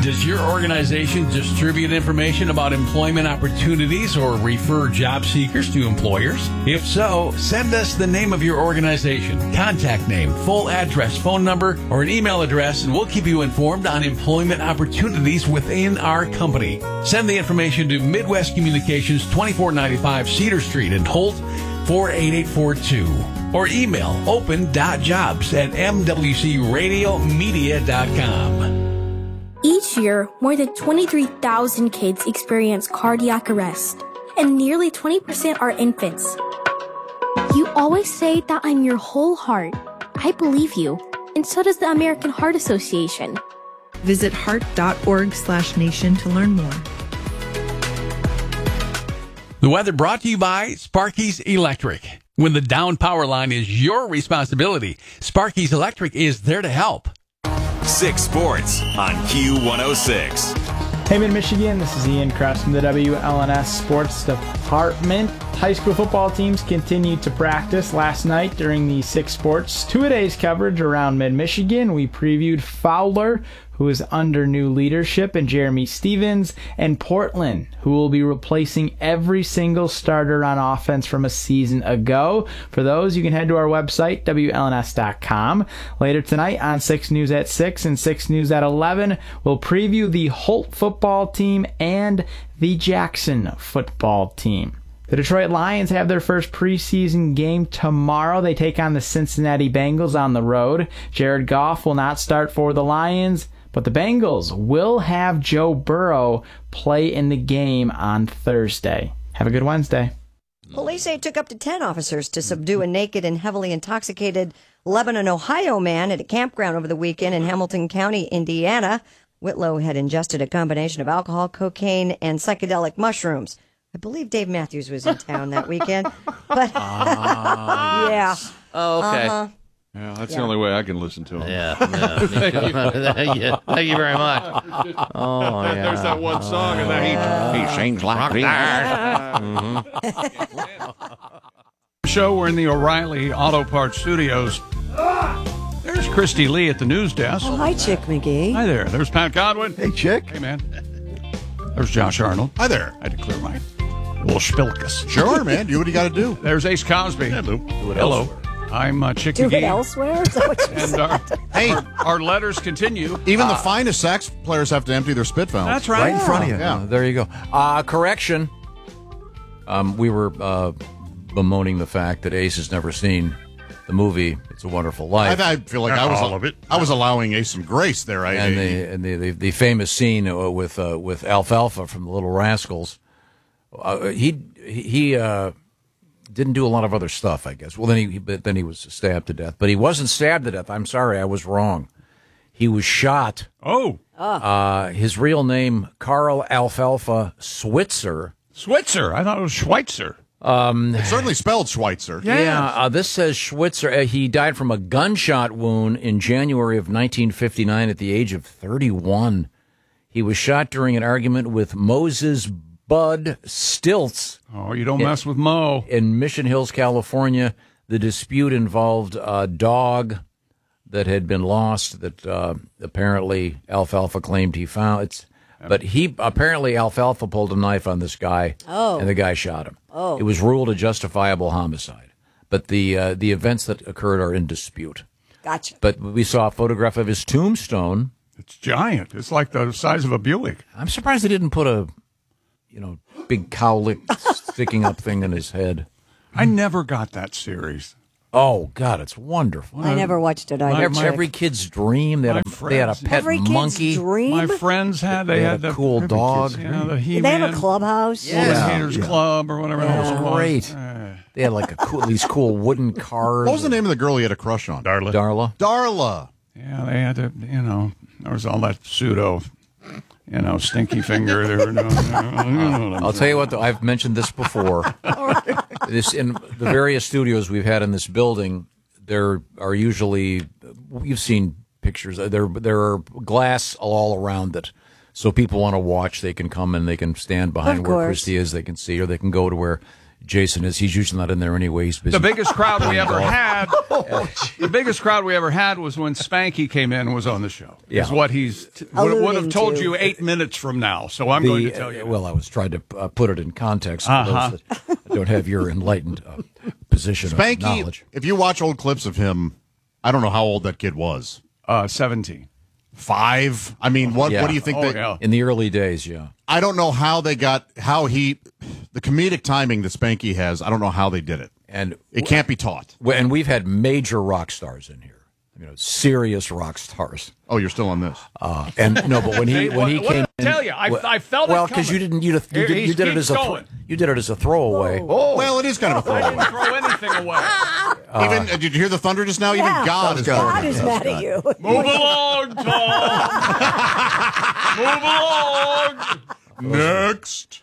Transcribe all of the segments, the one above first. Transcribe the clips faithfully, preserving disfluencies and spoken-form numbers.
Does your organization distribute information about employment opportunities or refer job seekers to employers? If so, send us the name of your organization, contact name, full address, phone number, or an email address, and we'll keep you informed on employment opportunities within our company. Send the information to Midwest Communications, twenty-four ninety-five Cedar Street in Holt, four eight eight four two. Or email open.jobs at m w c radio media dot com. Each year, more than twenty-three thousand kids experience cardiac arrest, and nearly twenty percent are infants. You always say that I'm your whole heart. I believe you, and so does the American Heart Association. Visit heart.org slash nation to learn more. The weather brought to you by Sparky's Electric. When the down power line is your responsibility, Sparky's Electric is there to help. Six Sports on Q one oh six. Hey, Mid-Michigan, this is Ian Kress from the W L N S Sports Department. High school football teams continued to practice last night during the Six Sports two-a-days coverage around Mid-Michigan. We previewed Fowler, who is under new leadership, and Jeremy Stevens, and Portland, who will be replacing every single starter on offense from a season ago. For those, you can head to our website, W L N S dot com. Later tonight on six News at six and six News at eleven, we'll preview the Holt football team and the Jackson football team. The Detroit Lions have their first preseason game tomorrow. They take on the Cincinnati Bengals on the road. Jared Goff will not start for the Lions, but the Bengals will have Joe Burrow play in the game on Thursday. Have a good Wednesday. Police say it took up to ten officers to subdue a naked and heavily intoxicated Lebanon, Ohio man at a campground over the weekend in Hamilton County, Indiana. Whitlow had ingested a combination of alcohol, cocaine, and psychedelic mushrooms. I believe Dave Matthews was in town that weekend. But uh, yeah. Oh, okay. Uh-huh. Yeah, that's yeah. the only way I can listen to him. Yeah. yeah. Thank, you. Thank you very much. Oh, yeah. There's that one song, and then he, he sings like that. Mm-hmm. Show, we're in the O'Reilly Auto Parts Studios. There's Christy Lee at the news desk. Oh, hi, Chick McGee. Hi there. There's Pat Godwin. Hey, Chick. Hey, man. There's Josh Arnold. Hi there. I had to clear my little spilkus. Sure, man. Do what you got to do. There's Ace Cosby. Yeah, Lou. Do it Hello. elsewhere. I'm uh, Chick Do McGee. it elsewhere? Is that what you and said? our, Hey. our, our letters continue. Even the Uh, finest sax players have to empty their spit fountains. That's right. Right in front of you. Yeah. Uh, there you go. Uh, correction. Um, we were uh, bemoaning the fact that Ace has never seen the movie It's a Wonderful Life. I, I feel like I was all of it. I was allowing Ace some grace there. I, and the and the, the, the famous scene uh, with uh, with Alfalfa from the Little Rascals. Uh, he he uh, didn't do a lot of other stuff, I guess. Well, then he but then he was stabbed to death. But he wasn't stabbed to death. I'm sorry, I was wrong. He was shot. Oh. Uh, his real name, Carl Alfalfa Switzer. Switzer. I thought it was Schweitzer. Um, it's certainly spelled Schweitzer. Yeah, uh, this says Schweitzer. Uh, he died from a gunshot wound in January of nineteen fifty-nine at the age of thirty-one. He was shot during an argument with Moses Bud Stilts. Oh, you don't in, mess with Mo. In Mission Hills, California. The dispute involved a dog that had been lost that uh, apparently Alfalfa claimed he found. It's, but he apparently Alfalfa pulled a knife on this guy, oh. and the guy shot him. Oh. It was ruled a justifiable homicide. But the uh, the events that occurred are in dispute. Gotcha. But we saw a photograph of his tombstone. It's giant. It's like the size of a Buick. I'm surprised they didn't put a, you know, big cowlick sticking up thing in his head. I never got that series. Oh, God, it's wonderful. I never watched it either. Every, every kid's dream. They had, a, they had a pet every monkey. Kid's dream? My friends had. They, they had, had a the cool dog. Kids, you know, the Did they have a clubhouse? Yeah. Yeah. Haters yeah. Club or whatever Yeah. else it was. Great. Uh, They had like a cool, these cool wooden cars. What was the name of the girl he had a crush on? Darla. Darla. Darla. Yeah, they had to, you know, there was all that pseudo, you know, stinky finger. They were doing, you know, I'll tell you what, though, I've mentioned this before. This in the various studios we've had in this building, there are usually, you've seen pictures, there there are glass all around it. So people want to watch, they can come and they can stand behind where Christy is, they can see her, they can go to where Jason is. He's usually not in there anyway. He's busy. The biggest crowd we ever golf. had, the biggest crowd we ever had was when Spanky came in and was on the show. Yeah. Is what he's t- would, would have Alluding told to. you eight minutes from now. So I'm The- going to tell you. uh, well, I was trying to uh, put it in context for Uh-huh. those that don't have your enlightened uh, position of Spanky, knowledge. if you watch old clips of him, I don't know how old that kid was. Uh, seventeen. Five? I mean, what Yeah. what do you think? Oh, they, yeah. In the early days, yeah. I don't know how they got, how he, the comedic timing that Spanky has, I don't know how they did it. And It can't be taught. Well, and we've had major rock stars in here. You know, serious rock stars. Oh, you're still on this. Uh, and no, but when he Hey, when he what- what came, did I in, tell you? I- well, I felt it well because you coming. didn't you, you Here, did, he you did it keeps as a going. you did it as a throwaway. Oh. Well, it is kind of a I throwaway. didn't throw anything away. Even uh, did you hear the thunder just now? Yeah. Even God is God throwing is it. mad at you. Move along, Tom. Move along. Next.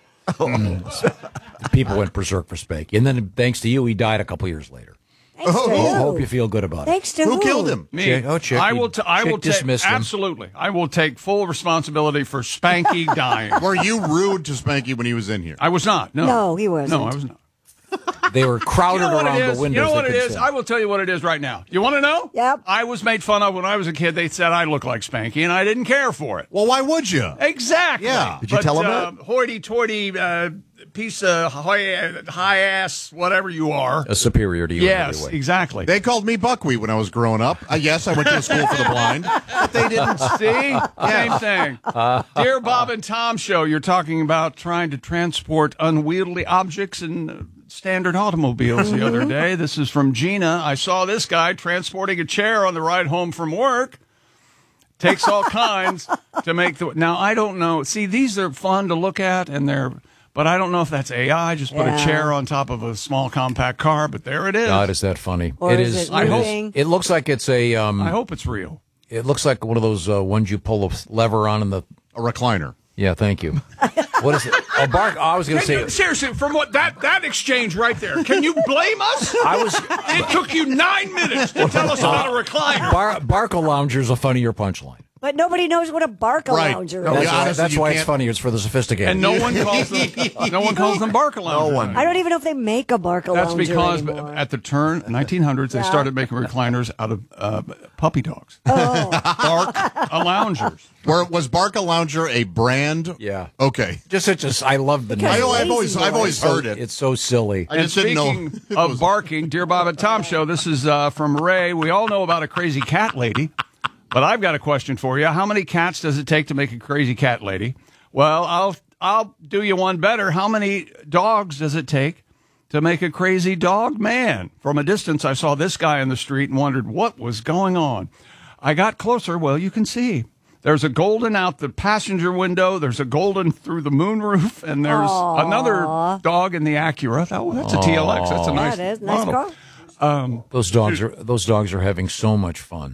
People went berserk for Spanky, and then thanks to you, he died a couple years later. Thanks to Oh, who? hope you feel good about it. Thanks to Who who? killed him? Me. Chick- oh, Chick, I you- will. T- I Chick will take dismissed him. absolutely. I will take full responsibility for Spanky dying. Were you rude to Spanky when he was in here? I was not. No, No, he wasn't. No, I was not. They were crowded You know what around it is? the windows. You know They what it couldn't is? see. I will tell you what it is right now. You want to know? Yep. I was made fun of when I was a kid. They said I looked like Spanky, and I didn't care for it. Well, why would you? Exactly. Yeah. Did you But, tell him uh, that? Hoity-toity uh, piece of high, high-ass whatever you are. a superior to you. in Yes, every way. exactly. They called me buckwheat when I was growing up. Uh, yes, I went to a school for the blind. But they didn't see. Same thing. Dear Bob and Tom show, you're talking about trying to transport unwieldy objects in uh, standard automobiles the other day. This is from Gina. I saw this guy transporting a chair on the ride home from work. Takes all kinds to make the. Now, I don't know. See, these are fun to look at, and they're. But I don't know if that's A I. Just put Yeah. a chair on top of a small compact car, but there it is. God, is that funny? Or it is is. it I hope- moving? It looks like it's a. Um, I hope it's real. It looks like one of those uh, ones you pull a lever on in the. A recliner. Yeah, thank you. What is it? Oh, bark. I was going to Can say. you, seriously, from what that that exchange right there, can you blame us? I was. It took you nine minutes to tell us about a recliner. Bar, Barca Lounger's a funnier punchline. But nobody knows what a Barca Right. lounger No, is. That's, yeah, honestly, that's you why it's can't- funny. It's for the sophisticated. And no one calls them. No one calls them Barca Lounger. No one. I don't even know if they make a Barca That's lounger because anymore. at the turn nineteen hundreds, they Yeah. started making recliners out of uh, puppy dogs. Oh. Bark loungers. Where was Barca Lounger a brand? Yeah. Okay. Just such as I love the Because name. I know, I've Lazy always I've boy. always So- heard it. It's so silly. I And just didn't know. speaking it of was- barking, dear Bob and Tom show, this is uh, from Ray. We all know about a crazy cat lady, but I've got a question for you. How many cats does it take to make a crazy cat lady? Well, I'll I'll do you one better. How many dogs does it take to make a crazy dog man? From a distance, I saw this guy in the street and wondered what was going on. I got closer. Well, you can see. There's a golden out the passenger window. There's a golden through the moonroof, and there's Aww. another dog in the Acura. That, that's a T L X. That's a Yeah, nice it is. Nice model. car. Those dogs are those dogs are having so much fun.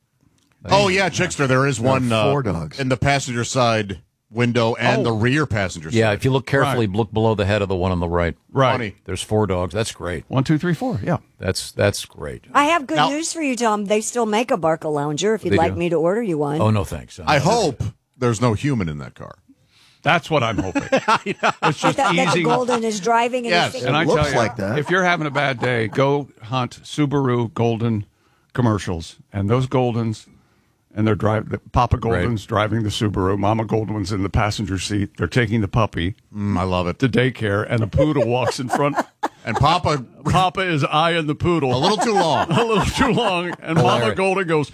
Oh yeah, Chickster. There is one uh, four dogs. in the passenger side window and Oh. the rear passenger side. Yeah, if you look carefully, Right. look below the head of the one on the right. Right. Funny. There's four dogs. That's great. One, two, three, four. Yeah. That's that's great. I have good Now- news for you, Tom. They still make a Barca lounger if you'd They like do? me to order you one. Oh no, thanks. I hope there's no human in that car. That's what I'm hoping. It's That, just that the easy. Golden is driving and Yes, he's And I looks tell you, like that. if you're having a bad day, go hunt Subaru Golden commercials. And those Goldens, and they're driving, Papa Golden's driving the Subaru, Mama Golden's in the passenger seat. They're taking the puppy Mm, I love it. to daycare, and the poodle walks in front. And Papa Papa is eyeing the poodle. a little too long. a little too long, and Mama Hilarious. Golden goes,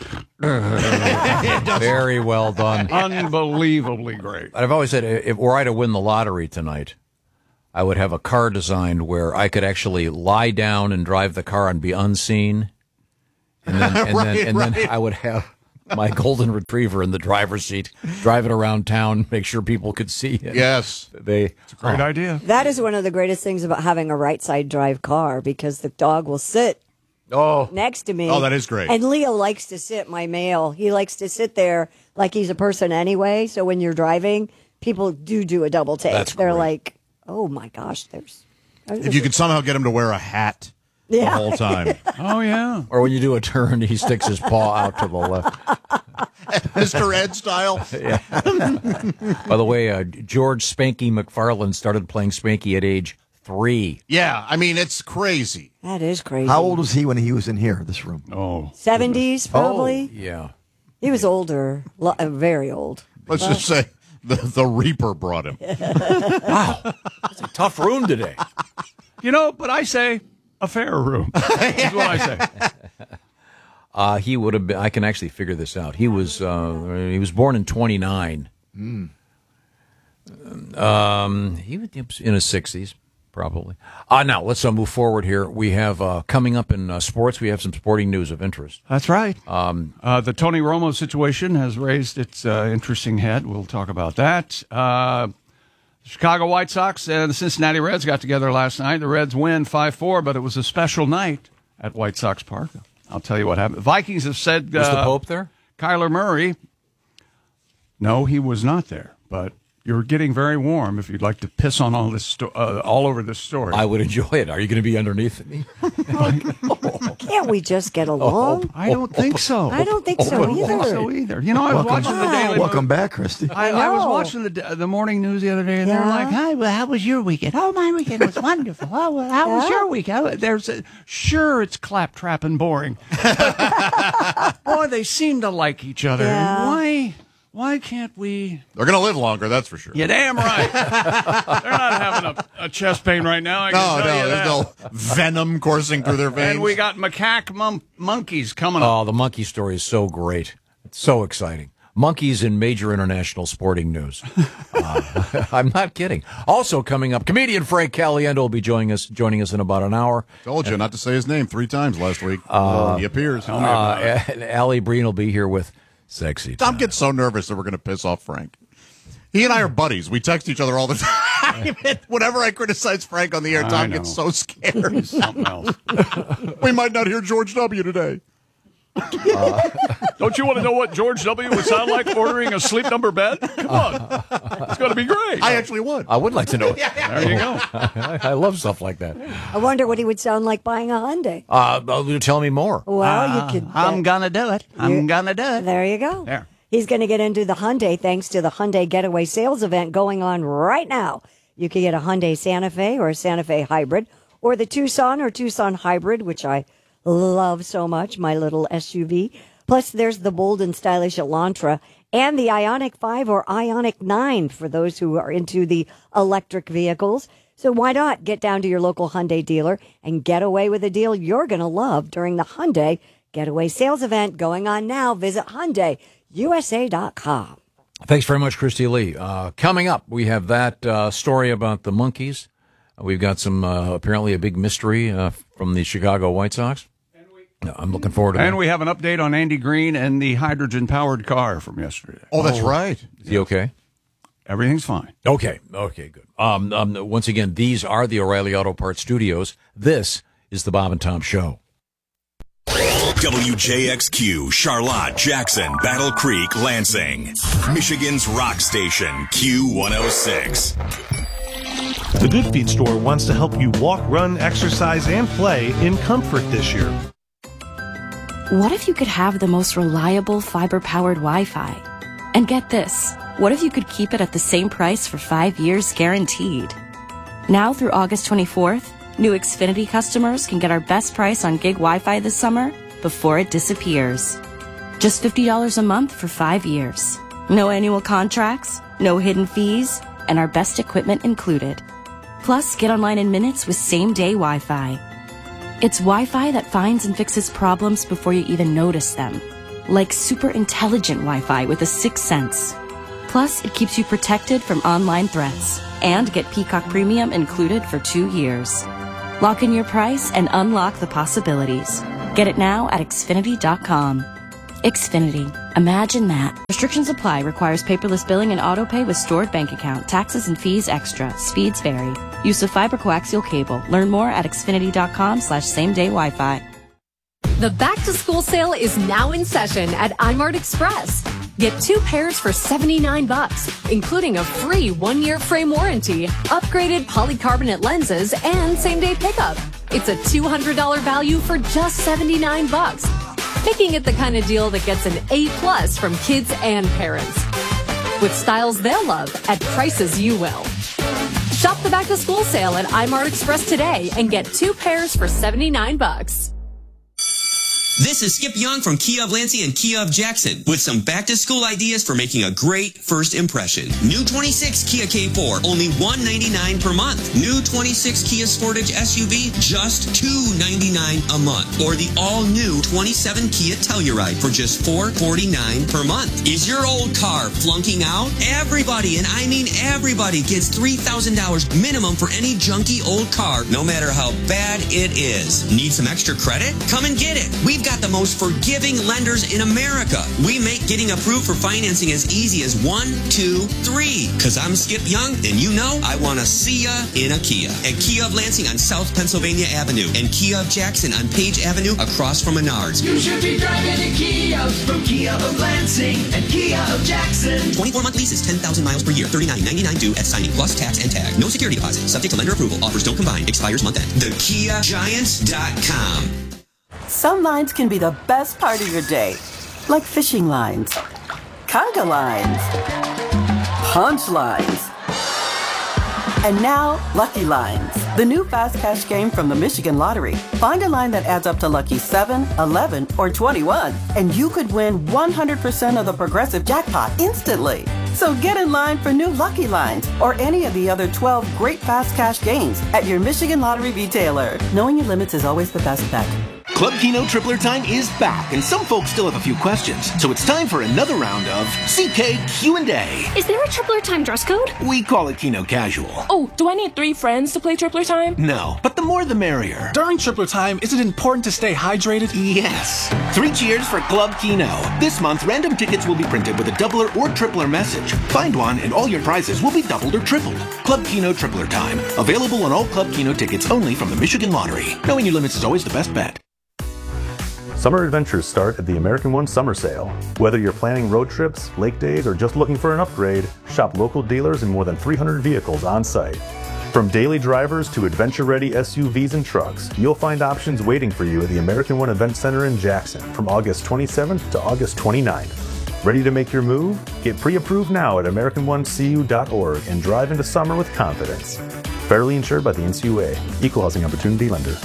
Very well done. unbelievably great. I've always said if were I to win the lottery tonight, I would have a car designed where I could actually lie down and drive the car and be unseen, and then and Right, then and then right. I would have my golden retriever in the driver's seat, drive it around town, make sure people could see it. Yes. They Great oh, idea. That is one of the greatest things about having a right side drive car because the dog will sit oh next to me. Oh, that is great. And Leo likes to sit, my male. He likes to sit there like he's a person anyway. So when you're driving, people do do a double take. That's They're great. like, oh my gosh, there's. If you could somehow get him to wear a hat the Yeah. whole time. Oh, yeah. or when you do a turn, he sticks his paw out to the left. Mister Ed style. By the way, uh, George Spanky McFarland started playing Spanky at age three. Yeah, I mean, it's crazy. That is crazy. How old was he when he was in here, this room? Oh. seventies, probably? Oh, yeah. He was older, lo- uh, very old. Let's But- just say the, the Reaper brought him. Wow. It's a tough room today. You know, but I say a fair room. That's what I say. Uh, he would have been, I can actually figure this out. He was uh, he was born in twenty-nine. Mm. Um, he was in his sixties, probably. Uh, now, let's uh, move forward here. We have, uh, coming up in uh, sports, we have some sporting news of interest. That's right. Um, uh, the Tony Romo situation has raised its uh, interesting head. We'll talk about that. Uh, the Chicago White Sox and the Cincinnati Reds got together last night. The Reds win five four, but it was a special night at White Sox Park. I'll tell you what happened. The Vikings have said... Was uh, the Pope there? Kyler Murray. No, he was not there, but... You're getting very warm if you'd like to piss on all this sto- uh, all over this story. I would enjoy it. Are you going to be underneath me? Can't we just get along? I don't think so. I don't think so I don't either. think so either. You know, I was Welcome- watching the Daily Welcome back, Christy. I, I was watching the the morning news the other day, and they're Yeah. like, "Hi, well, how was your weekend? Oh, my weekend was wonderful. Oh, well, how was Yeah. your weekend?" There's a, sure, it's claptrap and boring. Boy, they seem to like each other. Yeah. And why? Why can't we? They're going to live longer, that's for sure. You're damn right. They're not having a, a chest pain right now. I can No, tell no, you there's that. no venom coursing through their veins. And we got macaque mon- monkeys coming up. Oh, the monkey story is so great. It's so exciting. Monkeys in major international sporting news. Uh, I'm not kidding. Also coming up, comedian Frank Caliendo will be joining us joining us in about an hour. Told you not to say his name three times last week. Uh, he appears. Uh, and Allie Breen will be here with Sexy Tom Time. gets so nervous that we're going to piss off Frank. He and I are buddies. We text each other all the time. Whenever I criticize Frank on the air, I Tom know. gets so scared. Something else. We might not hear George W. today. Don't you want to know what George W. would sound like ordering a sleep number bed? Come on. It's going to be great. I actually would. I would like to know. There you go. I, I love stuff like that. I wonder what he would sound like buying a Hyundai. Uh, uh, tell me more. Well, you could. I'm going to do it. I'm You- going to do it. There you go. There. He's going to get into the Hyundai thanks to the Hyundai Getaway Sales event going on right now. You can get a Hyundai Santa Fe or a Santa Fe Hybrid, or the Tucson or Tucson Hybrid, which I love so much, my little S U V. Plus, there's the bold and stylish Elantra and the Ioniq five or Ioniq nine for those who are into the electric vehicles. So why not get down to your local Hyundai dealer and get away with a deal you're going to love during the Hyundai Getaway Sales event going on now. Visit Hyundai U S A dot com. Thanks very much, Christy Lee. Uh, coming up, we have that uh, story about the monkeys. We've got some, uh, apparently a big mystery uh, from the Chicago White Sox. I'm looking forward to And that. we have an update on Andy Green and the hydrogen-powered car from yesterday. Oh, that's right. Is he okay? Everything's fine. Okay. Okay, good. Um, um, once again, these are the O'Reilly Auto Parts Studios. This is the Bob and Tom Show. W J X Q, Charlotte, Jackson, Battle Creek, Lansing. Michigan's rock station, Q one oh six. The Good Feet store wants to help you walk, run, exercise, and play in comfort this year. What if you could have the most reliable fiber-powered Wi-Fi? And get this, what if you could keep it at the same price for five years guaranteed? Now through August twenty-fourth, new Xfinity customers can get our best price on gig Wi-Fi this summer before it disappears. Just fifty dollars a month for five years. No annual contracts, no hidden fees, and our best equipment included. Plus, get online in minutes with same-day Wi-Fi. It's Wi-Fi that finds and fixes problems before you even notice them. Like super intelligent Wi-Fi with a sixth sense. Plus, it keeps you protected from online threats. And get Peacock Premium included for two years. Lock in your price and unlock the possibilities. Get it now at Xfinity dot com. Xfinity. Imagine that. Restrictions apply. Requires paperless billing and autopay with stored bank account. Taxes and fees extra. Speeds vary. Use of fiber coaxial cable. Learn more at Xfinity dot com slash same day Wi-Fi. The back to school sale is now in session at iMart Express. Get two pairs for seventy-nine bucks, including a free one-year frame warranty, upgraded polycarbonate lenses, and same-day pickup. It's a two hundred dollars value for just seventy-nine bucks, making it the kind of deal that gets an A plus from kids and parents. With styles they'll love at prices you will. Shop the back to school sale at iMart Express today and get two pairs for seventy-nine bucks. This is Skip Young from Kia of Lansing and Kia of Jackson with some back-to-school ideas for making a great first impression. New twenty-six Kia K four, only one hundred ninety-nine dollars per month. New twenty-six Kia Sportage S U V, just two hundred ninety-nine dollars a month. Or the all-new twenty-seven Kia Telluride for just four hundred forty-nine dollars per month. Is your old car flunking out? Everybody, and I mean everybody, gets three thousand dollars minimum for any junky old car, no matter how bad it is. Need some extra credit? Come and get it. We've got the most forgiving lenders in America. We make getting approved for financing as easy as one, two, three. Cause I'm Skip Young, and you know I want to see ya in a Kia. At Kia of Lansing on South Pennsylvania Avenue and Kia of Jackson on Page Avenue across from Menards. You should be driving a Kia from Kia of Lansing and Kia of Jackson. twenty-four month leases, ten thousand miles per year, thirty-nine ninety-nine due at signing plus tax and tag. No security deposit. Subject to lender approval. Offers don't combine. Expires month end. the kia giants dot com. Some lines can be the best part of your day, like fishing lines, conga lines, punch lines, and now Lucky Lines, the new fast cash game from the Michigan Lottery. Find a line that adds up to lucky seven, eleven, or twenty-one, and you could win one hundred percent of the Progressive jackpot instantly. So get in line for new Lucky Lines or any of the other twelve great fast cash games at your Michigan Lottery retailer. Knowing your limits is always the best bet. Club Keno Tripler Time is back, and some folks still have a few questions. So it's time for another round of C K Q and A. Is there a Tripler Time dress code? We call it Keno Casual. Oh, do I need three friends to play Tripler Time? No, but the more the merrier. During Tripler Time, is it important to stay hydrated? Yes. Three cheers for Club Keno. This month, random tickets will be printed with a doubler or tripler message. Find one, and all your prizes will be doubled or tripled. Club Keno Tripler Time. Available on all Club Keno tickets only from the Michigan Lottery. Knowing your limits is always the best bet. Summer adventures start at the American One Summer Sale. Whether you're planning road trips, lake days, or just looking for an upgrade, shop local dealers and more than three hundred vehicles on site. From daily drivers to adventure-ready S U Vs and trucks, you'll find options waiting for you at the American One Event Center in Jackson from August twenty-seventh to August twenty-ninth. Ready to make your move? Get pre-approved now at American One C U dot org and drive into summer with confidence. Federally insured by the N C U A. Equal Housing Opportunity Lender.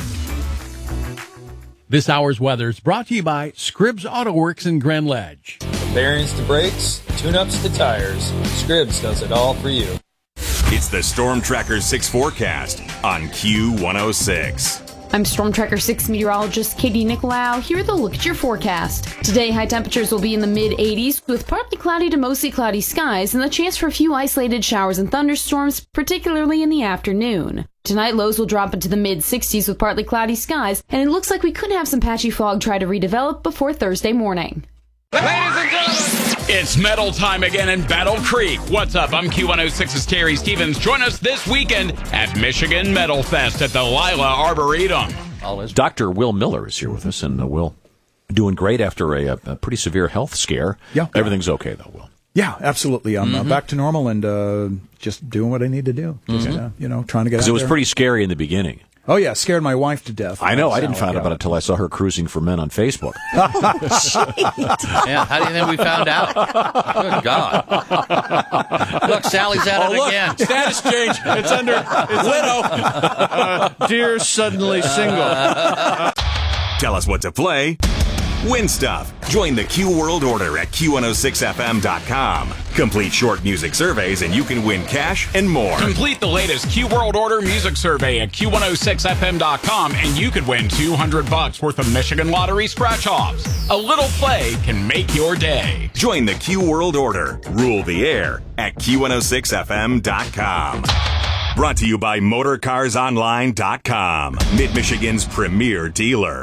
This hour's weather is brought to you by Scribbs Auto Works in Grand Ledge. Bearings to brakes, tune-ups to tires, Scribbs does it all for you. It's the Storm Tracker six forecast on Q one oh six. I'm Storm Tracker six meteorologist Katie Nicolau. Here with a look at your forecast. Today, high temperatures will be in the mid eighties with partly cloudy to mostly cloudy skies and the chance for a few isolated showers and thunderstorms, particularly in the afternoon. Tonight, lows will drop into the mid sixties with partly cloudy skies, and it looks like we could have some patchy fog try to redevelop before Thursday morning. Ladies and gentlemen, it's metal time again in Battle Creek. What's up? I'm Q one oh six's Terry Stevens. Join us this weekend at Michigan Metal Fest at the Lila Arboretum. Doctor Will Miller is here with us, and uh, Will, doing great after a, a pretty severe health scare. Yeah. Everything's okay, though, Will. Yeah, absolutely. I'm mm-hmm. uh, back to normal and uh, just doing what I need to do. Just, mm-hmm. uh, you know, trying to get out Because it was there. pretty scary in the the Oh, yeah, scared my wife to death. I know. I didn't find out about it until I saw her cruising for men on Facebook. Yeah, how do you think we found out? Good God. Look, Sally's at oh, it look, again. Status change. It's under it's widow. Uh, dear suddenly single. Tell us what to play. Win stuff. Join the Q World Order at Q one oh six F M dot com. Complete short music surveys and you can win cash and more. Complete the latest Q World Order music survey at Q one oh six F M dot com and you could win two hundred bucks worth of Michigan Lottery scratch-offs. A little play can make your day. Join the Q World Order. Rule the air at Q one oh six F M dot com. Brought to you by Motor Cars Online dot com. Mid-Michigan's premier dealer.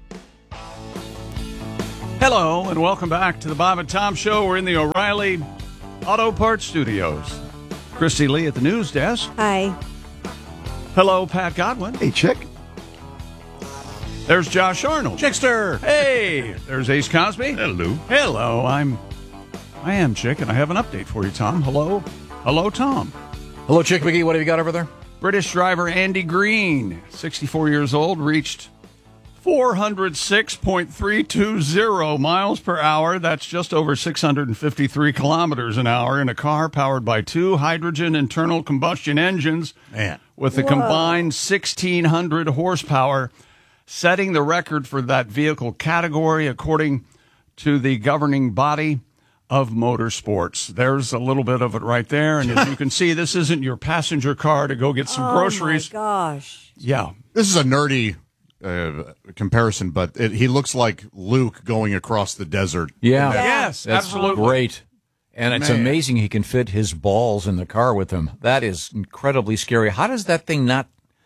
Hello, and welcome back to the Bob and Tom Show. We're in the O'Reilly Auto Parts Studios. Christy Lee at the news desk. Hi. Hello, Pat Godwin. Hey, Chick. There's Josh Arnold. Chickster. Hey, there's Ace Cosby. Hello. Hello, I'm, I am Chick, and I have an update for you, Tom. Hello. Hello, Tom. Hello, Chick McGee. What have you got over there? British driver Andy Green, sixty-four years old, reached four hundred six point three two zero miles per hour. That's just over six hundred fifty-three kilometers an hour in a car powered by two hydrogen internal combustion engines Man. with a Whoa. combined sixteen hundred horsepower, setting the record for that vehicle category according to the governing body of motorsports. There's a little bit of it right there. And as you can see, this isn't your passenger car to go get some Oh, groceries. my gosh. Yeah. This is a nerdy uh, comparison, but it, he looks like Luke going across the desert. Yeah. In that- Yes, That's absolutely. great. And it's Man. amazing he can fit his balls in the car with him. That is incredibly scary. How does that thing not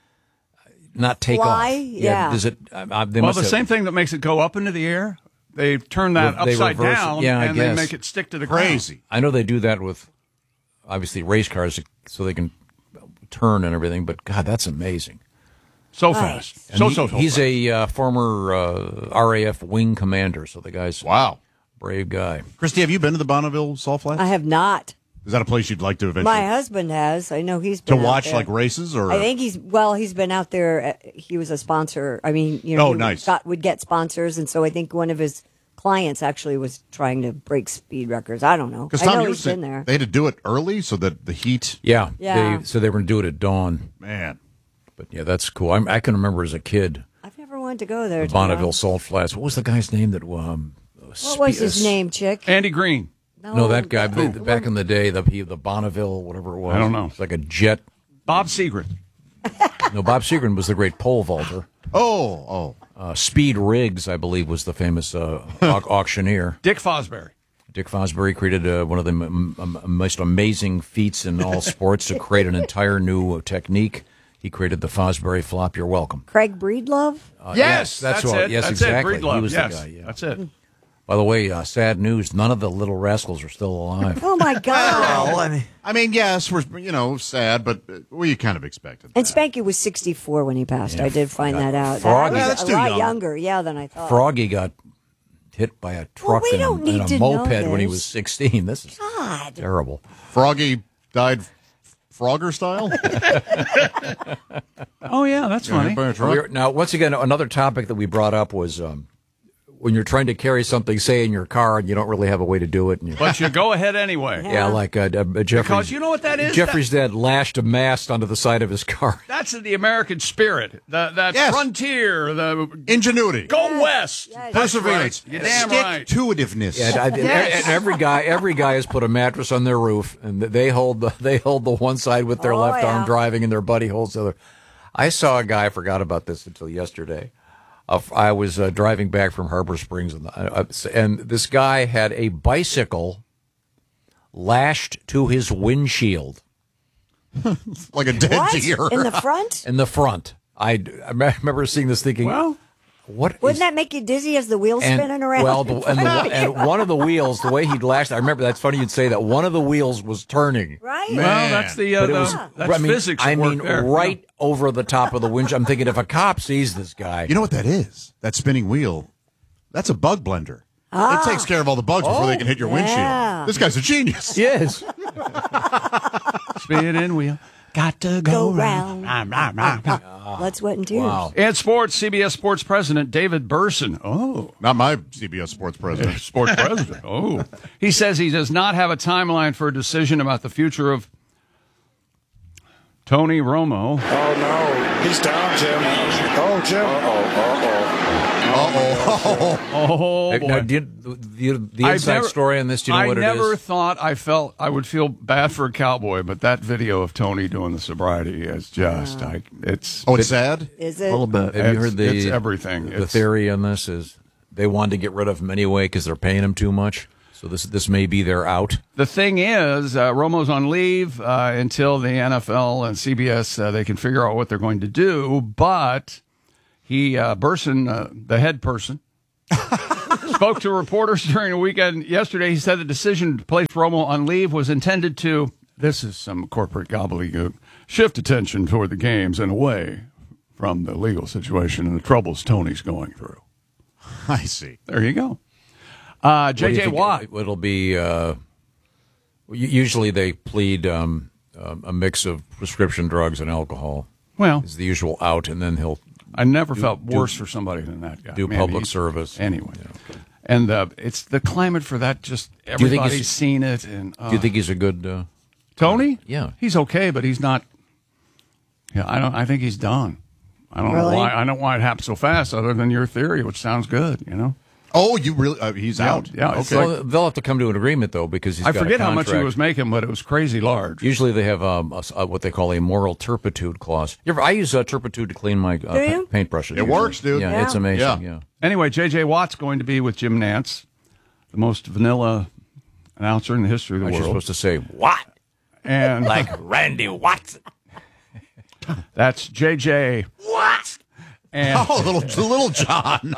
not take Fly? off? Yeah. Does it? Uh, uh, they Well, must the have- same thing that makes it go up into the air, they turn that They upside reverse it. down Yeah, I and they guess. make it stick to the Crazy. I know they do that with obviously race cars so they can turn and everything. But God, that's amazing. So fast. And So, he- so, so He's fast. a uh, former uh, R A F wing commander, so the guy's wow, brave guy. Christy, have you been to the Bonneville Salt Flats? I have not. Is that a place you'd like to eventually My husband has. I know he's to been out watch there. like races or? I think he's well. He's been out there. uh, He was a sponsor. I mean, you know, Oh, he nice. got, would get sponsors, and so I think one of his clients actually was trying to break speed records. I don't know. Because I Tom, know you were he's saying been there. they had to do it early so that the heat. Yeah, Yeah. They, so they were going to do it at dawn. Man, but yeah, that's cool. I'm, I can remember as a kid, I've never wanted to go there. the to Bonneville know. Salt Flats. What was the guy's name that? Um, What was his name, chick? Andy Green. No, that guy. The, the- back in the day, the he- the Bonneville, whatever it was. I don't know. It's like a jet. Bob Seagren. No, Bob Seagren was the great pole vaulter. Oh, oh. Uh, Speed Riggs, I believe, was the famous uh, au- auctioneer. Dick Fosbury. Dick Fosbury created uh, one of the m- m- most amazing feats in all sports to create an entire new technique. He created the Fosbury flop. You're welcome. Craig Breedlove. Uh, Yes, that's, that's what. it. Yes, That's it, exactly. Breedlove, He was yes, the guy. Yeah. that's it. By the way, uh, sad news: none of the little rascals are still alive. Oh my God! Well, I mean, I mean, yes, we're you know sad, but uh, we kind of expected. And Spanky was sixty-four when he passed. Yeah, I did find God. that out. Froggy- That Yeah, was that's a too lot young. younger, yeah, than I thought. Froggy got hit by a truck we and, don't a, need and a to know moped when he this. was sixteen. This is God. terrible. Froggy died Frogger style. Oh, yeah, that's funny. We're- now, once again, another topic that we brought up was um, when you're trying to carry something, say, in your car, and you don't really have a way to do it. And you, But you go ahead anyway. yeah, like uh, uh, Jeffrey's. Because you know what that is? Jeffrey's dad lashed a mast onto the side of his car. That's the American spirit. The, that Yes. frontier. The Ingenuity, Go west. perseverance, You're damn stick right. to itiveness. Yeah, and, I- and- and every guy, every guy has put a mattress on their roof, and they hold the they hold the one side with their Oh, left yeah. arm driving, and their buddy holds the other. I saw a guy. I forgot about this until yesterday. Uh, I was uh, driving back from Harbor Springs, and, uh, and this guy had a bicycle lashed to his windshield like a dead What? deer In the front? in the front. I, I remember seeing this, thinking, Well, what? Wouldn't is that make you dizzy as the wheels and, spinning around? Well, the, in and, the, front of and you? one of the wheels, the way he'd lashed, I remember that's funny you'd say that one of the wheels was turning. Right? well, that's the, uh, But it the was, that's I mean, physics. I at work mean, there. right over the top of the windshield. I'm thinking if a cop sees this guy, You know what that is? That spinning wheel. That's a bug blender. Ah. It takes care of all the bugs before they can hit your yeah. windshield. This guy's a genius. yes, Spinning wheel. Got to Go go, round. round. Rah, rah, rah, rah. Blood, sweat, and tears. wow. And sports, C B S Sports President David Burson. Oh, Not my C B S Sports president. sports president. Oh, he says he does not have a timeline for a decision about the future of Tony Romo. Oh, no. He's down, Jim. Oh, Jim. Uh-oh, Uh-oh. Oh, Now, boy. do you- the, the, the I've inside never- story on this, do you know I what it never is? thought I felt I would feel bad for a cowboy, but that video of Tony doing the sobriety is just, I, it's. Oh, it's sad? Is A it? little bit. Have you It's- heard the it's everything. The It's- theory on this is they wanted to get rid of him anyway because they're paying him too much. So this this may be their out. The thing is, uh, Romo's on leave uh, until the N F L and C B S uh, they can figure out what they're going to do. But he, uh, Burson, uh, the head person, spoke to reporters during the weekend yesterday. He said the decision to place Romo on leave was intended to, this is some corporate gobbledygook, shift attention toward the games and away from the legal situation and the troubles Tony's going through. I see. There you go. Uh, What do you J J think Watt. it- It'll be. Uh, u- usually they plead um, um, a mix of prescription drugs and alcohol. Well, is the usual out, and then he'll I never do- felt do- worse for somebody than that guy. do Man, public he- service. Anyway. And uh, it's the climate for that, just Do you think everybody's he's- seen it. And uh, Do you think he's a good uh, Tony? Yeah. He's okay, but he's not. Yeah, I don't. I think he's done. I don't Really? know why. I don't know why it happened so fast, other than your theory, which sounds good. You know. Oh, you really? Uh, he's Yeah, out. yeah, it's Okay. Well, they'll have to come to an agreement though, because he's I got a forget how much he contract. was making, but it was crazy large. Usually they have um, a, a- what they call a moral turpitude clause. You ever, I use uh, turpitude to clean my uh, Do you? pa- paintbrushes. It usually. works, dude. Yeah, Yeah. it's amazing. Yeah. Yeah. Anyway, J J Watt's going to be with Jim Nance, the most vanilla announcer in the history of the Aren't you world. supposed to say what? And Like Randy Watson. that's J J. What? And Oh, little little John.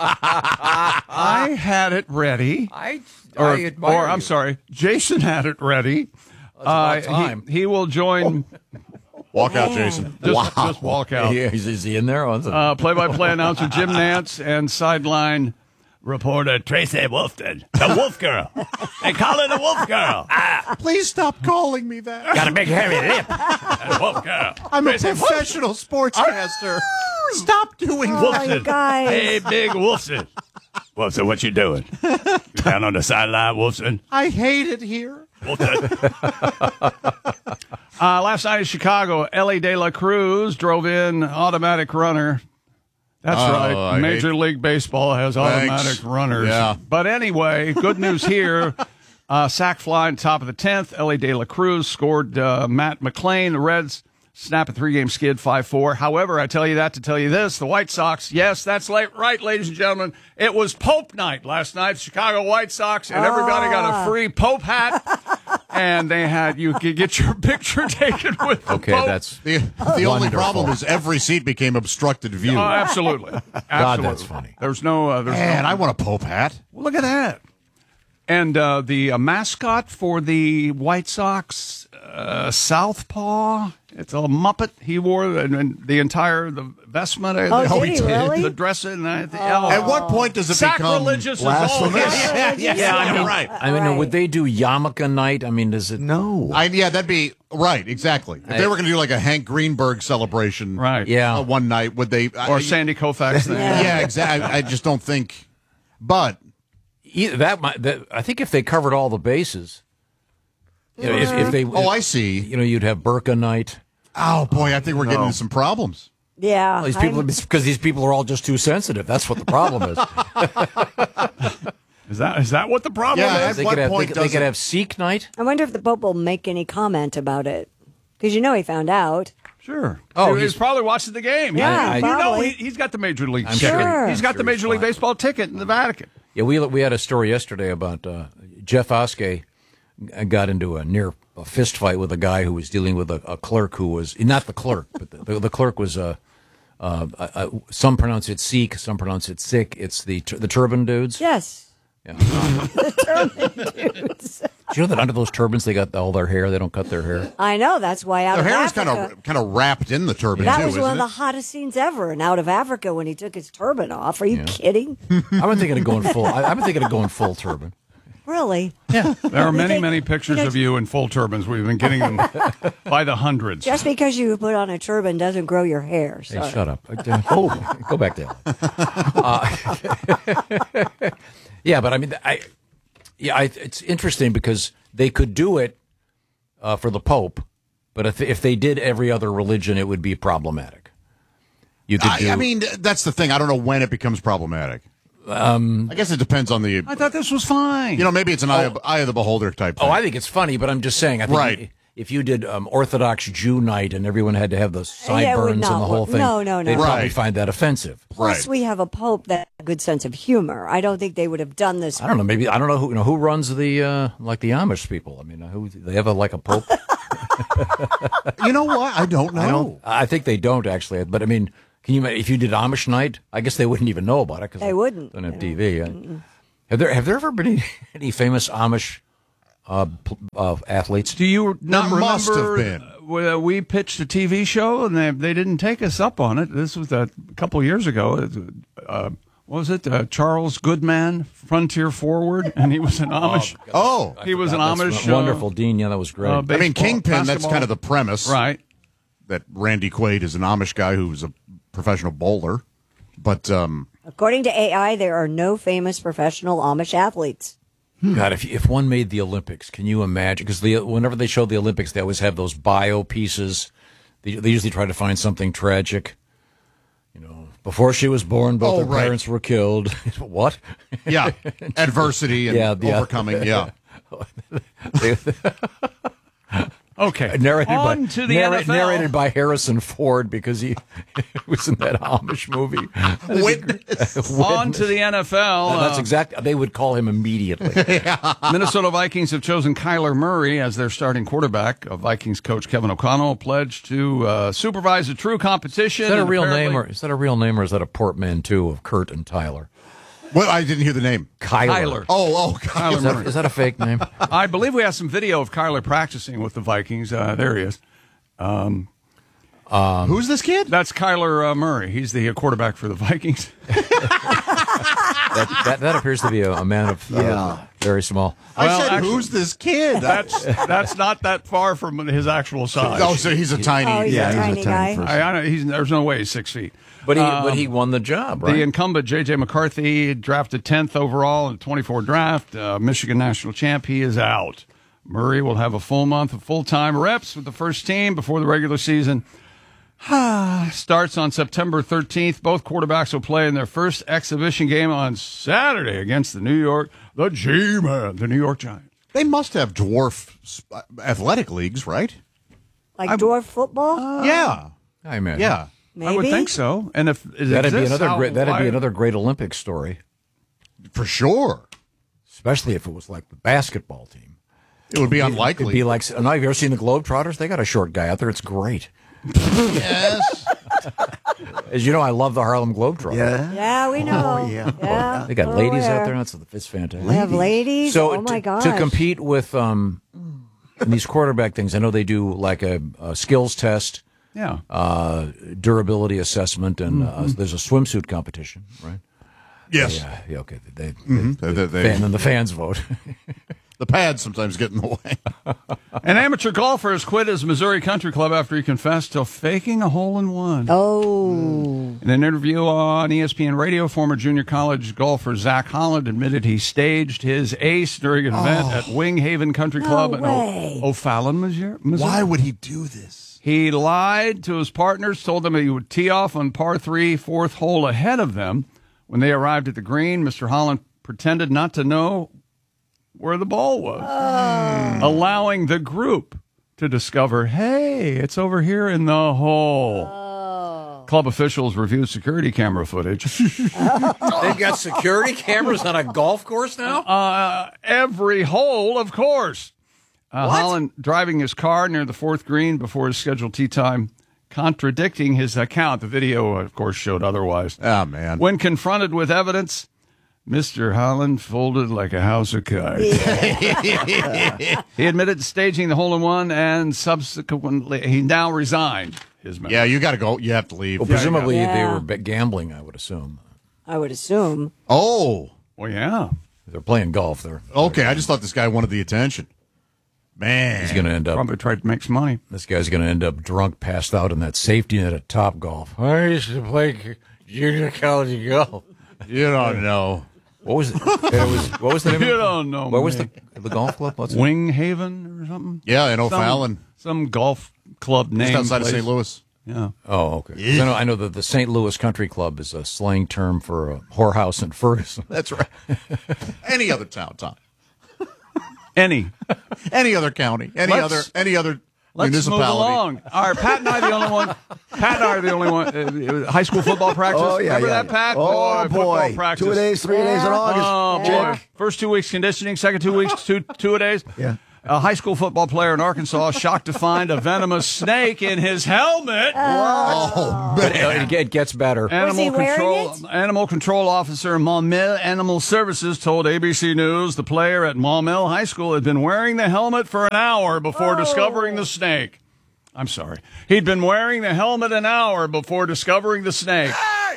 I had it ready. I, or, I admire or I'm you. sorry, Jason had it ready. about Uh, time. He, he will join. Walk out, Jason. Just, just walk out. Yeah, is, is he in there? Oh, that's a- Uh, play-by-play announcer Jim Nance and sideline reporter Tracy Wolfton, the Wolf Girl. They call her the Wolf Girl. Please stop calling me that. Got a big hairy lip. The Wolf Girl. I'm a Tracy professional sportscaster. Stop doing Oh, that. you guys. Hey, big Wolfson. Wolfson, what you doing? You down on the sideline, Wolfson? I hate it here. Wolfson. uh, last night in Chicago, Ellie De La Cruz drove in automatic runner. That's Oh, right. I Major hate- League Baseball has Thanks. automatic runners. Yeah. But anyway, good news here. Uh, sack fly in top of the tenth. Ellie De La Cruz scored uh, Matt McClain. The Reds snap a three-game skid, five four. However, I tell you that to tell you this. The White Sox, yes, that's late, right, ladies and gentlemen. It was Pope night last night, Chicago White Sox, and everybody got a free Pope hat. And they had, you could get your picture taken with the Okay, Pope. that's The, the only problem is every seat became obstructed view. Oh, absolutely. God, Absolutely. that's funny. There's no, uh, there's Man, no, I want a Pope hat. Well, look at that. And uh, the uh, mascot for the White Sox, uh, Southpaw, it's a Muppet. He wore the, and the entire the vestment. Oh, the, did he really? The dress and uh, the, Oh. At what point does it become sacrilegious as all blasphemous? this. Yeah, yeah, Yeah, I mean, right. I mean, would they do yarmulke night? I mean, does it? No. I, yeah, that'd be right. Exactly. If they were going to do like a Hank Greenberg celebration, Right. Yeah. uh, one night, would they? Or I, Sandy Koufax thing. Yeah. Yeah, exactly. I just don't think. But Either that might. That, I think if they covered all the bases, you know, if, if they. oh, I see. You know, you'd have Burqa night. Oh boy, I think we're getting into some problems. Yeah. Well, these people, I'm- because these people are all just too sensitive. That's what the problem is. Is that is that what the problem Yeah, is? they what could have, point they, they does could it- have Sikh night. I wonder if the Pope will make any comment about it. Because you know he found out. Sure. Oh, he's, he's- probably watching the game. Yeah, I, you know, probably. he, he's got the Major League I'm ticket. sure. He's got Sure the Major he's League fine. Baseball ticket in the Vatican. Yeah, we we had a story yesterday about uh, Jeff Oskey got into a near a fist fight with a guy who was dealing with a, a clerk who was not the clerk, but the, the, the clerk was uh, uh, uh, uh, some pronounce it Sikh, some pronounce it sick. It's the tur- the turban dudes. Yes. Yeah. The turban dudes. Do you know that under those turbans they got all their hair? They don't cut their hair. I know. That's why out Their of hair is Africa. kind of kind of wrapped in the turban that too, was isn't one of it? the hottest scenes ever. And out of Africa when he took his turban off. Are you Yeah. kidding? I've been thinking of going full. I, I've been thinking of going full turban. Really? Yeah. There are many, think- many pictures you know- of you in full turbans. We've been getting them by the hundreds. Just because you put on a turban doesn't grow your hair. Hey, Sorry. shut up. Uh, oh, go back there. Uh, yeah, but I mean, I yeah, I, it's interesting because they could do it uh, for the Pope, but if if they did every other religion, it would be problematic. You could do. I, I mean, that's the thing. I don't know when it becomes problematic. Um, I guess it depends on the. I thought this was fine. You know, maybe it's an eye, of, eye of the beholder type thing. oh, I think it's funny, but I'm just saying. I think Right. if you did um, Orthodox Jew night and everyone had to have the Yeah, it would sideburns and not the whole work. thing, No, no, no. they'd probably Right. find that offensive. Plus, we have a pope that has a good sense of humor. I don't think they would have done this. I don't know. Maybe I don't know who you know who runs the uh, like the Amish people. I mean, who they have a like a pope. You know what? I don't know. I don't. I think they don't actually. But I mean, can you if you did Amish night? I guess they wouldn't even know about it because They wouldn't. Don't have T V. I- Have there have there ever been any, any famous Amish uh, pl- uh, athletes? Do you not There must remember have been. uh, we pitched a T V show and they they didn't take us up on it. This was a couple of years ago. Uh, what was it? Uh, Charles Goodman, Frontier Forward, and he was an Amish. Oh, he was an That's Amish. a uh, wonderful Dean. Yeah, that was great. uh, I mean, baseball, Kingpin, that's basketball. kind of the premise. Right. That Randy Quaid is an Amish guy who's a professional bowler. But um, According to A I, there are no famous professional Amish athletes. God, if if one made the Olympics, can you imagine? Because the whenever they show the Olympics, they always have those bio pieces. They, they usually try to find something tragic. You know, before she was born, both Oh, her right. parents were killed. What? Yeah, adversity and Yeah, yeah. overcoming. Yeah. Okay. Narrated by On to the narr- N F L. narrated by Harrison Ford because he was in that Amish movie. Witness. On to the N F L. That's uh, exact. They would call him immediately. Minnesota Vikings have chosen Kyler Murray as their starting quarterback. Uh, Vikings coach Kevin O'Connell pledged to uh, supervise a true competition. Is that a and real apparently- name, or is that a real name, or is that a portmanteau of Kurt and Tyler? Well, I didn't hear the name. Kyler. Kyler. Oh, oh, Kyler Is that, Murray. is that a fake name? I believe we have some video of Kyler practicing with the Vikings. Uh, there he is. Um, Um, Who's this kid? That's Kyler uh, Murray. He's the uh, quarterback for the Vikings. that, that that appears to be a, a man of uh, Yeah. very small. I Well, said, actually- who's this kid? That's that's not that far from his actual size. oh, so he's a tiny. Oh, he's Yeah, a he's a tiny tiny guy. person. I, I know, he's, there's no way he's six feet. But he Um, but he won the job, right? The incumbent, J J. McCarthy, drafted tenth overall in the twenty-four draft, uh, Michigan national champ. He is out. Murray will have a full month of full-time reps with the first team before the regular season starts on September thirteenth. Both quarterbacks will play in their first exhibition game on Saturday against the New York, the G-Man, the New York Giants. They must have dwarf sp- athletic leagues, right? Like dwarf football? yeah. I imagine. Yeah. Maybe. I would think so. And if it That'd be exists, another how- great. That'd why- be another great Olympic story, For sure. especially if it was like the basketball team. It would be It'd unlikely. be like. Now, have you ever seen the Globetrotters? They got a short guy out there. It's great. yes. As you know, I love the Harlem Globetrotters. Yeah. Yeah, we know. Oh, yeah. Yeah. They got we're ladies aware. out there. That's it's fantastic. They have ladies. So oh my to, gosh. to compete with um, in these quarterback things, I know they do like a, a skills test, Yeah. uh, durability assessment, and uh, Mm-hmm. there's a swimsuit competition, right? Yes. Yeah. Yeah. Okay. They, they, Mhm. they, They- they- fan, and the fans vote. The pads sometimes get in the way. An amateur golfer has quit his Missouri Country Club after he confessed to faking a hole-in-one. Oh. In an interview on E S P N Radio, former junior college golfer Zach Holland admitted he staged his ace during an event Oh. at Wing Haven Country Club in way. o- O'Fallon, Missouri. Why would he do this? He lied to his partners, told them he would tee off on par three, fourth hole ahead of them. When they arrived at the green, Mister Holland pretended not to know where the ball was, allowing the group to discover, hey, it's over here in the hole. Club officials reviewed security camera footage. They've got security cameras on a golf course now? Uh, every hole, of course. Uh, Holland driving his car near the fourth green before his scheduled tee time, contradicting his account. The video, of course, showed otherwise. Oh, man. When confronted with evidence, Mister Holland folded like a house of cards. He admitted to staging the hole-in-one and subsequently he now resigned his membership. Yeah, you got to go. You have to leave. Well, presumably Yeah. they were bet- gambling, I would assume. I would assume. Oh. Well, yeah. They're playing golf. They're Okay, I just thought this guy wanted the attention. Man. He's going to end up. Probably tried to make some money. This guy's going to end up drunk, passed out in that safety net at Top Golf. I used to play junior college golf. You don't know. What was it? It was, what was the name? You of it? don't know, What was the mate. the golf club? What's it? Wing Haven or something? Yeah, in Some- O'Fallon. Some, golf club name. Just outside place. of Saint Louis. Yeah. Oh, okay. 'Cause I know, I know that the Saint Louis Country Club is a slang term for a whorehouse in Ferguson. That's right. Any other town, Tom. Any. Any other county. Any Let's- other any other Let's move municipality. along. Are Pat and I the only one? Pat and I are the only one. Uh, high school football practice. Oh, yeah, Remember yeah. that, Pat? Oh, football boy. practice. Two days, three days in August. Oh, Yeah. boy. First two weeks conditioning, second two weeks, two two a days. Yeah. A high school football player in Arkansas shocked to find a venomous snake in his helmet. Oh, But it, it gets better. Animal he wearing control it? animal control officer Maumelle Animal Services told A B C News the player at Maumelle High School had been wearing the helmet for an hour before discovering the snake. I'm sorry. He'd been wearing the helmet an hour before discovering the snake.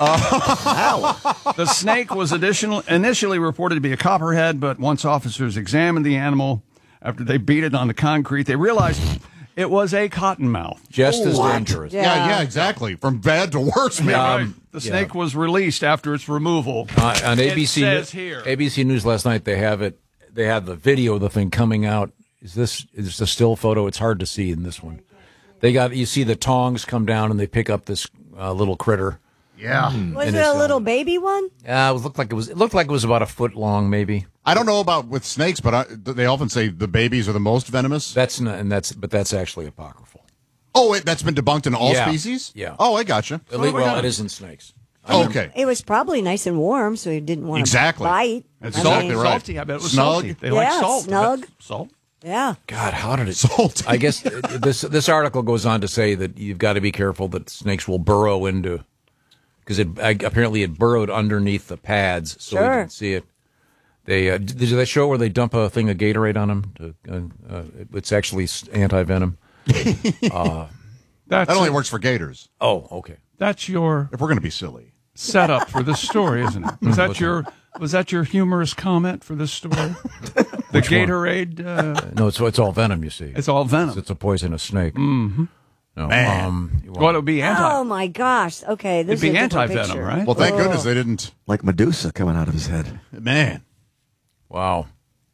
The snake was additional, initially reported to be a copperhead, but once officers examined the animal after they beat it on the concrete, they realized It was a cottonmouth. Just as What? dangerous. Yeah. yeah, yeah, exactly. From bad to worse, man. Yeah, Um, right. The yeah. snake was released after its removal. Uh, on A B C, It says here. A B C News last night, they have it. They have the video of the thing coming out. Is this is this a still photo? It's hard to see in this one. They got you see the tongs come down and they pick up this uh, little critter. Yeah. Was And it it's, a uh, little baby one? Uh, it looked like it was. It looked like it was about a foot long, maybe. I don't know about with snakes, but I, they often say the babies are the most venomous. That's not, and that's, but that's actually apocryphal. Oh, wait, that's been debunked in all Yeah. species? Yeah. Oh, I gotcha. At least, well, it isn't snakes. Oh, okay. It was probably nice and warm, so you didn't want to Exactly. bite. It's I salty, mean- salty. I bet it was Snug. salty. They Yeah, like salt. snug. Salt. Yeah. God, how did it? Salty. I guess uh, this this article goes on to say that you've got to be careful that snakes will burrow into, because it I, apparently it burrowed underneath the pads, so we Sure. didn't see it. They uh, did that show where they dump a thing of Gatorade on them? To, uh, uh, it's actually anti venom. uh, That's That only it. works for gators. oh, okay. That's your If we're going to be silly. setup for this story, isn't it? Was that your was that your humorous comment for this story? The Which one? Gatorade. Uh, No, it's it's all venom. You see, it's all venom. it's a poisonous snake. Mm-hmm. No, Man. um, you Well, it want- would be anti. Oh my gosh. Okay, this It'd be is a different anti-venom, picture. right? Well, thank Oh. goodness they didn't. Like Medusa coming out of his head. Man. wow.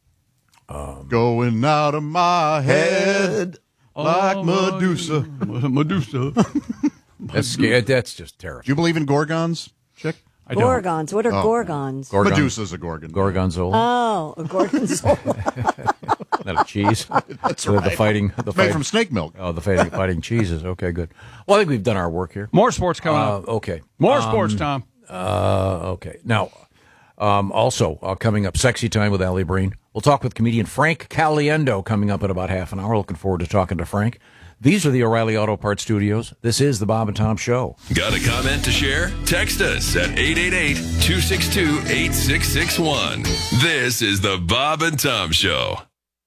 Going out of my head like Oh, Medusa. Medusa. That's scared. That's just terrible. Do you believe in gorgons, chick? I don't. Gorgons. What are Oh. gorgons? Gorgon- Medusa's a gorgon. Gorgonzola. Oh, a gorgonzola. Not a cheese. That's The- right. The fighting. The It's made fighting, from snake milk. Oh, the fighting, fighting cheeses. Okay, good. Well, I think we've done our work here. More sports coming Uh, up. okay. More Um, sports, Tom. Uh, okay. Now, um, also uh, coming up, Sexy Time with Allie Breen. We'll talk with comedian Frank Caliendo coming up in about half an hour. Looking forward to talking to Frank. These are the O'Reilly Auto Parts Studios. This is the Bob and Tom Show. Got a comment to share? Text us at eight eight eight, two six two, eight six six one. This is the Bob and Tom Show.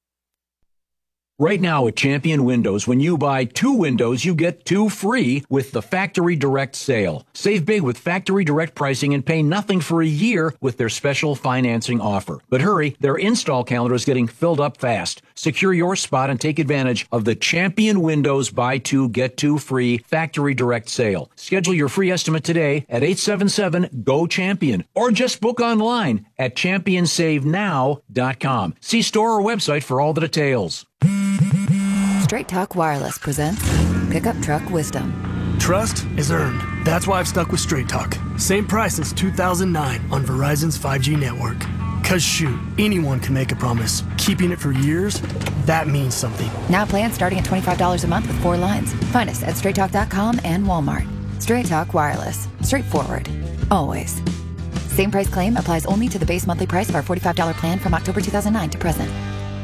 Right now at Champion Windows, when you buy two windows, you get two free with the Factory Direct sale. Save big with Factory Direct pricing and pay nothing for a year with their special financing offer. But hurry, their install calendar is getting filled up fast. Secure your spot and take advantage of the Champion Windows buy two, get two free Factory Direct sale. Schedule your free estimate today at eight seven seven, G O CHAMPION or just book online at champion save now dot com. See store or website for all the details. Straight Talk Wireless presents Pickup Truck Wisdom. Trust is earned. That's why I've stuck with Straight Talk. Same price since two thousand nine on Verizon's five G network. Cause shoot, anyone can make a promise. Keeping it for years, that means something. Now plans starting at twenty-five dollars a month with four lines. Find us at straight talk dot com and Walmart. Straight Talk Wireless. Straightforward. Always. Same price claim applies only to the base monthly price of our forty-five dollars plan from October two thousand nine to present.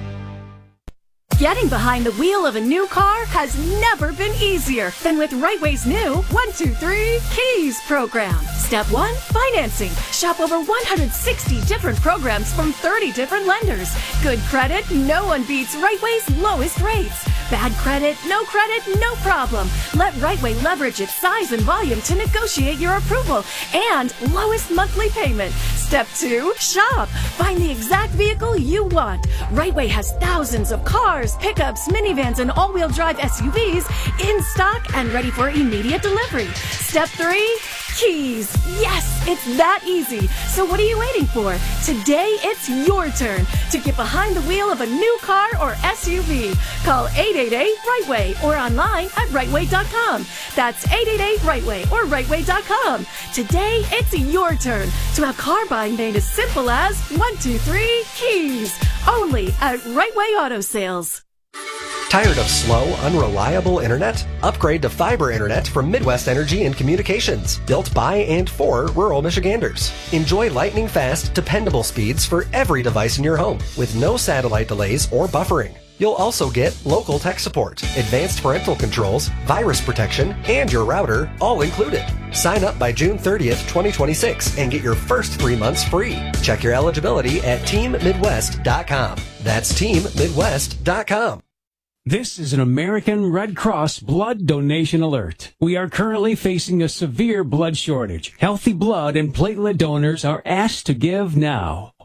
Getting behind the wheel of a new car has never been easier than with Rightway's new one two three Keys program. Step one, financing. Shop over one hundred sixty different programs from thirty different lenders. Good credit, no one beats Rightway's lowest rates. Bad credit, no credit, no problem. Let Rightway leverage its size and volume to negotiate your approval and lowest monthly payment. Step two, shop. Find the exact vehicle you want. Rightway has thousands of cars, pickups, minivans, and all-wheel drive S U Vs in stock and ready for immediate delivery. Step three, keys. Yes, it's that easy. So what are you waiting for? Today, it's your turn to get behind the wheel of a new car or S U V. Call eight eight eight, RIGHTWAY or online at rightway dot com. That's eight eight eight, RIGHTWAY or rightway dot com. Today, it's your turn to have car buying made as simple as one two three keys. Only at Rightway Auto Sales. Tired of slow, unreliable internet? Upgrade to fiber internet from Midwest Energy and Communications, built by and for rural Michiganders. Enjoy lightning fast, dependable speeds for every device in your home, with no satellite delays or buffering. You'll also get local tech support, advanced parental controls, virus protection, and your router all included. Sign up by June thirtieth, twenty twenty-six and get your first three months free. Check your eligibility at team midwest dot com. That's team midwest dot com. This is an American Red Cross blood donation alert. We are currently facing a severe blood shortage. Healthy blood and platelet donors are asked to give now.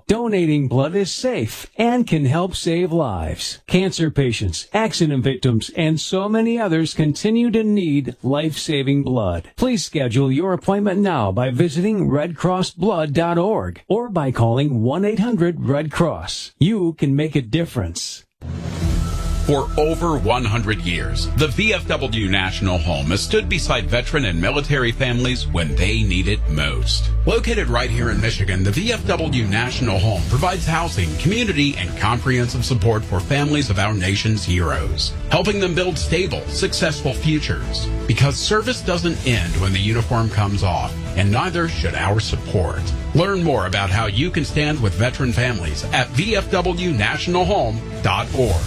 Donating blood is safe and can help save lives. Cancer patients, accident victims, and so many others continue to need life-saving blood. Please schedule your appointment now by visiting red cross blood dot org or by calling one eight hundred red cross. You can make a difference. For over one hundred years, the V F W National Home has stood beside veteran and military families when they need it most. Located right here in Michigan, the V F W National Home provides housing, community, and comprehensive support for families of our nation's heroes, helping them build stable, successful futures. Because service doesn't end when the uniform comes off, and neither should our support. Learn more about how you can stand with veteran families at v f w national home dot org.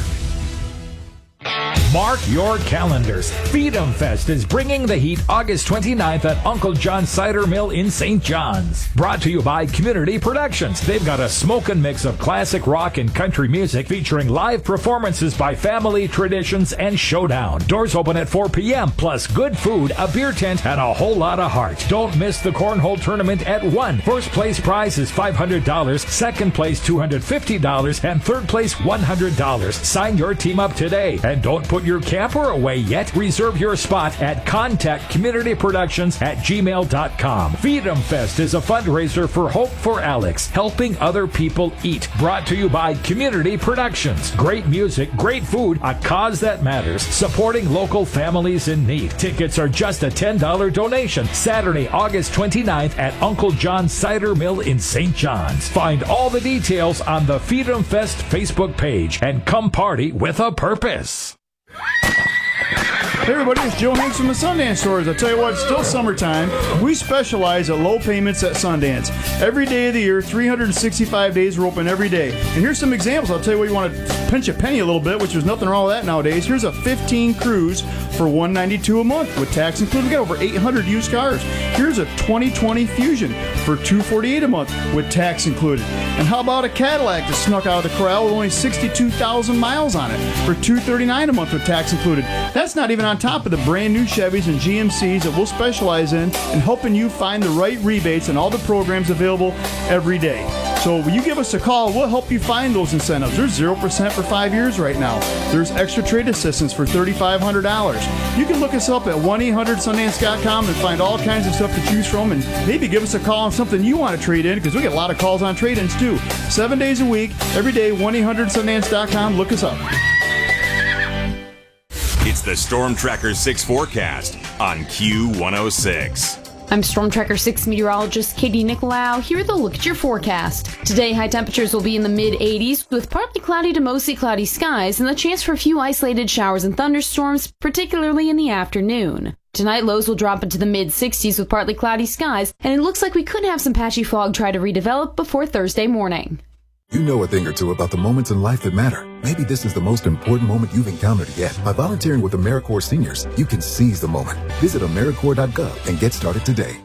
Mark your calendars. Freedom Fest is bringing the heat August twenty-ninth at Uncle John's Cider Mill in Saint John's. Brought to you by Community Productions. They've got a smokin' mix of classic rock and country music featuring live performances by Family Traditions and Showdown. Doors open at four p.m. plus good food, a beer tent, and a whole lot of heart. Don't miss the Cornhole Tournament at one. First place prize is five hundred dollars, second place two hundred fifty dollars, and third place one hundred dollars. Sign your team up today. And don't put your camper away yet. Reserve your spot at contact community productions at gmail dot com. Freedom Fest is a fundraiser for Hope for Alex, helping other people eat. Brought to you by Community Productions. Great music, great food, a cause that matters, supporting local families in need. Tickets are just a ten dollars donation. Saturday, August twenty-ninth at Uncle John's Cider Mill in Saint John's. Find all the details on the Freedom Fest Facebook page and come party with a purpose. Hey everybody, it's Joe Hanks from the Sundance Stores. I'll tell you what, it's still summertime. We specialize at low payments at Sundance. Every day of the year, three hundred sixty-five days, we're open every day. And here's some examples. I'll tell you what, you want to pinch a penny a little bit, which there's nothing wrong with that nowadays. Here's a fifteen Cruise for one hundred ninety-two dollars a month with tax included. We got over eight hundred used cars. Here's a twenty twenty Fusion for two hundred forty-eight dollars a month with tax included. And how about a Cadillac that snuck out of the corral with only sixty-two thousand miles on it for two hundred thirty-nine dollars a month with tax included? That's not even on top of the brand new Chevys and G M Cs that we'll specialize in and helping you find the right rebates and all the programs available every day. So when you give us a call, we'll help you find those incentives. There's zero percent for five years right now. There's extra trade assistance for three thousand five hundred dollars. You can look us up at one eight hundred sundance dot com and find all kinds of stuff to choose from, and maybe give us a call on something you want to trade in, because we get a lot of calls on trade-ins too. Seven days a week, every day, one eight hundred sundance dot com. Look us up. It's the Storm Tracker six forecast on Q one oh six. I'm Storm Tracker six meteorologist Katie Nicolau. Here with a look at your forecast. Today, high temperatures will be in the mid eighties with partly cloudy to mostly cloudy skies and the chance for a few isolated showers and thunderstorms, particularly in the afternoon. Tonight, lows will drop into the mid sixties with partly cloudy skies, and it looks like we could have some patchy fog try to redevelop before Thursday morning. You know a thing or two about the moments in life that matter. Maybe this is the most important moment you've encountered yet. By volunteering with AmeriCorps Seniors, you can seize the moment. Visit AmeriCorps dot gov and get started today.